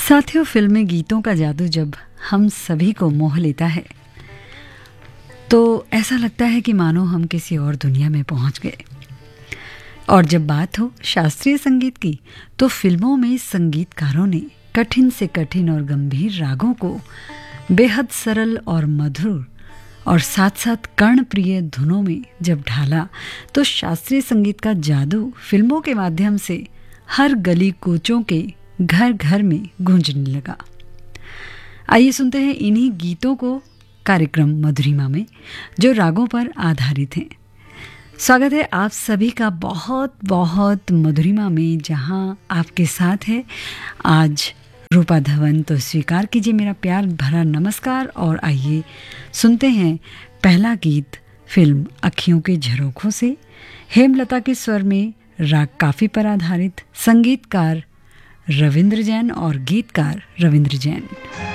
साथियों, फिल्मी गीतों का जादू जब हम सभी को मोह लेता है तो ऐसा लगता है कि मानो हम किसी और दुनिया में पहुंच गए। और जब बात हो शास्त्रीय संगीत की तो फिल्मों में संगीतकारों ने कठिन से कठिन और गंभीर रागों को बेहद सरल और मधुर और साथ साथ कर्णप्रिय धुनों में जब ढाला तो शास्त्रीय संगीत का जादू फिल्मों के माध्यम से हर गली कूचों के घर घर में गूंजने लगा। आइए सुनते हैं इन्हीं गीतों को कार्यक्रम मधुरिमा में, जो रागों पर आधारित हैं। स्वागत है आप सभी का बहुत बहुत मधुरिमा में, जहां आपके साथ है आज रूपा धवन। तो स्वीकार कीजिए मेरा प्यार भरा नमस्कार और आइए सुनते हैं पहला गीत फिल्म अखियों के झरोखों से, हेमलता के स्वर में, राग काफी पर आधारित, संगीतकार रविंद्र जैन और गीतकार रविंद्र जैन।